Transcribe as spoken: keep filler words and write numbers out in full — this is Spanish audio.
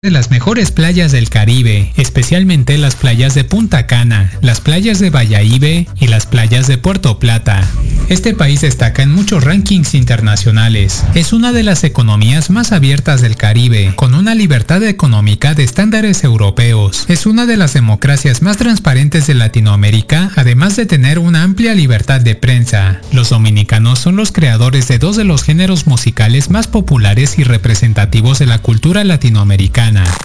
De las mejores playas del Caribe, especialmente las playas de Punta Cana, las playas de Bayahíbe y las playas de Puerto Plata. Este país destaca en muchos rankings internacionales. Es una de las economías más abiertas del Caribe, con una libertad económica de estándares europeos. Es una de las democracias más transparentes de Latinoamérica, además de tener una amplia libertad de prensa. Los dominicanos son los creadores de dos de los géneros musicales más populares y representativos de la cultura latinoamericana.